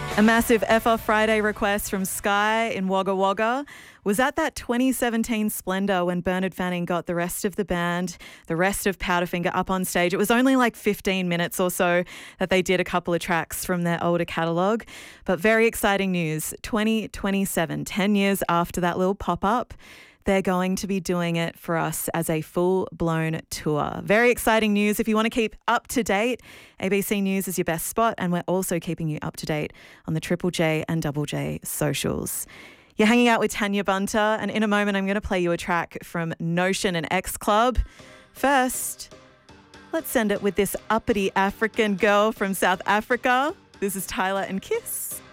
A massive F Off Friday request from Sky in Wagga Wagga was at that 2017 Splendour when Bernard Fanning got the rest of the band, the rest of Powderfinger up on stage. It was only like 15 minutes or so that they did a couple of tracks from their older catalogue. But very exciting news, 2027, 10 years after that little pop-up, they're going to be doing it for us as a full-blown tour. Very exciting news. If you want to keep up to date, ABC News is your best spot, and we're also keeping you up to date on the Triple J and Double J socials. You're hanging out with Tanya Bunter, and in a moment I'm going to play you a track from Notion and X Club. First, let's send it with this uppity African girl from South Africa. This is Tyler and Kiss.